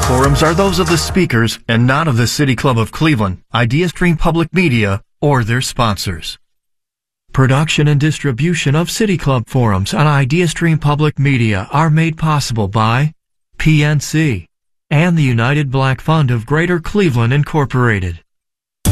forums are those of the speakers and not of the City Club of Cleveland, IdeaStream Public Media, or their sponsors. Production and distribution of City Club forums on IdeaStream Public Media are made possible by PNC and the United Black Fund of Greater Cleveland Incorporated.